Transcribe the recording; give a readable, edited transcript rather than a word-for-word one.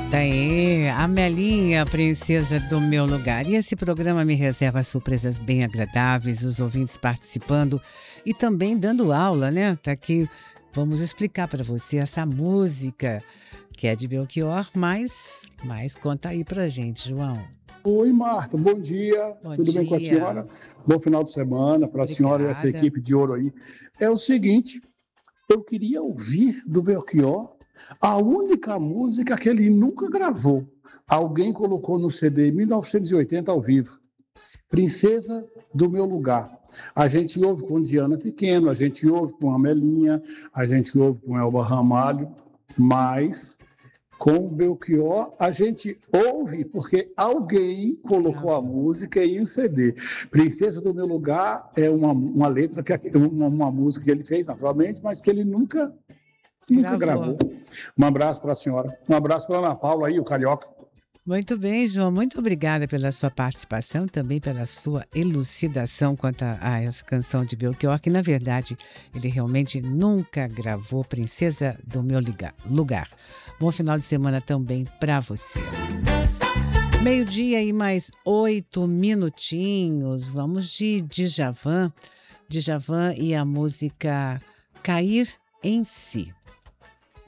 Daí, a Melinha, princesa do meu lugar. E esse programa me reserva surpresas bem agradáveis, os ouvintes participando e também dando aula, né? Tá aqui, vamos explicar para você essa música que é de Belchior, mas conta aí pra gente, João. Oi, Marta, bom dia. Bom Tudo bem com a dia. senhora? Bom final de semana para a senhora e essa Obrigada. equipe de ouro aí. É o seguinte, eu queria ouvir do Belchior a única música que ele nunca gravou. Alguém colocou no CD em 1980 ao vivo. Princesa do Meu Lugar. A gente ouve com Diana Pequeno, a gente ouve com Amelinha, a gente ouve com Elba Ramalho, mas com o Belchior a gente ouve porque alguém colocou a música em um CD. Princesa do Meu Lugar é uma letra, uma música que ele fez naturalmente, mas que ele nunca gravou. Um abraço para a senhora. Um abraço para a Ana Paula aí, o Carioca. Muito bem, João. Muito obrigada pela sua participação, também pela sua elucidação quanto a essa canção de Belchior, que na verdade ele realmente nunca gravou, Princesa do Meu Lugar. Bom final de semana também para você. 12:00 e mais 8 minutinhos. Vamos de Djavan e a música Cair em Si.